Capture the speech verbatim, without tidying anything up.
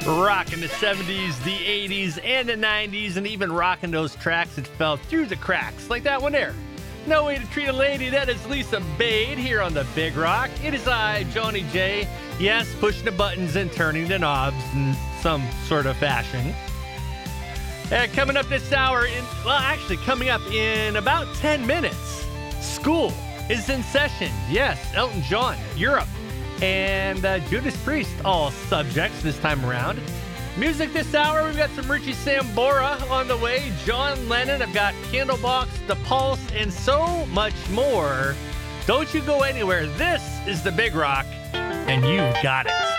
Rocking the seventies, the eighties, and the nineties, and even rocking those tracks that fell through the cracks, like that one there. No Way to Treat a Lady, that is Lisa Bade here on the Big Rock. It is I, Johnny J. Yes, pushing the buttons and turning the knobs in some sort of fashion. Uh, coming up this hour, in, well, actually coming up in about ten minutes, school is in session. Yes, Elton John, Europe, and uh, Judas Priest, all subjects this time around. Music this hour, we've got some Richie Sambora on the way, John Lennon, I've got Candlebox, The Pulse, and so much more. Don't you go anywhere. This is the Big Rock, and you've got it.